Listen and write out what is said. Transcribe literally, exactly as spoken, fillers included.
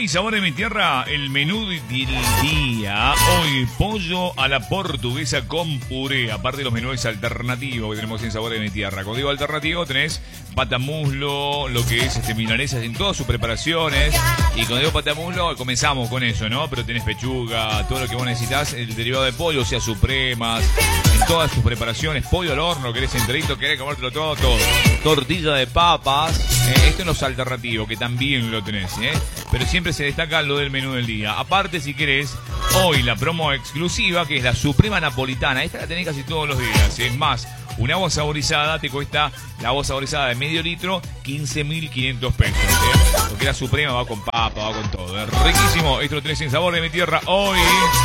Hoy, sabor de mi tierra, el menú del día. Hoy, pollo a la portuguesa con puré. Aparte de los menús alternativos que tenemos en sabor de mi tierra. Cuando digo alternativo, tenés patamuslo, lo que es este, milanesas en todas sus preparaciones. Y cuando digo patamuslo, comenzamos con eso, ¿no? Pero tenés pechuga, todo lo que vos necesitas, el derivado de pollo, o sea, supremas, en todas sus preparaciones. Pollo al horno, querés enterito, querés comértelo todo, todo. Tortilla de papas. Eh, esto en los alternativos, que también lo tenés, ¿eh? Pero siempre se destaca lo del menú del día. Aparte, si querés, hoy la promo exclusiva, que es la Suprema Napolitana. Esta la tenés casi todos los días. Es más, un agua saborizada te cuesta, la agua saborizada de medio litro, quince mil quinientos pesos, ¿eh? Porque la Suprema va con papa, va con todo. Es riquísimo. Esto lo tenés en Sabor de mi Tierra hoy.